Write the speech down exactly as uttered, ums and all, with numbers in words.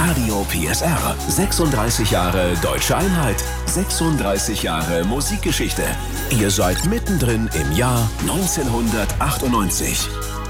Radio P S R. sechsunddreißig Jahre Deutsche Einheit. sechsunddreißig Jahre Musikgeschichte. Ihr seid mittendrin im Jahr neunzehnhundertachtundneunzig.